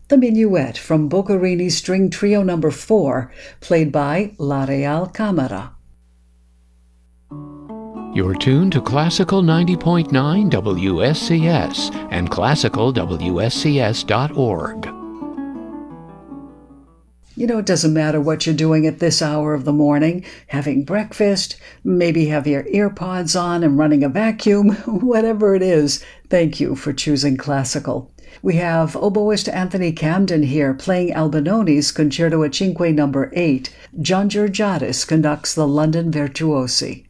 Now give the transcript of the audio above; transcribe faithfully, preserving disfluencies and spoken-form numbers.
The Minuet from Boccherini String Trio number four, played by La Real Camera. You're tuned to Classical ninety point nine W S C S and classical W S C S dot org. You know, it doesn't matter what you're doing at this hour of the morning, having breakfast, maybe have your ear pods on and running a vacuum, whatever it is, thank you for choosing classical. We have oboist Anthony Camden here playing Albinoni's Concerto a Cinque number eight. John Georgiadis conducts the London Virtuosi.